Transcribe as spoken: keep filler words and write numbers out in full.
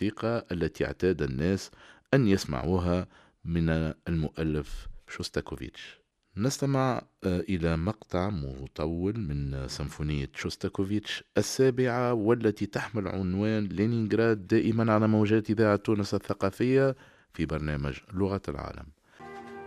الموسيقى التي اعتاد الناس أن يسمعوها من المؤلف شوستاكوفيتش. نستمع آه، إلى مقطع مطول من سيمفونية شوستاكوفيتش السابعة، والتي تحمل عنوان لينينغراد، دائما على موجات إذاعة تونس الثقافية في برنامج لغة العالم.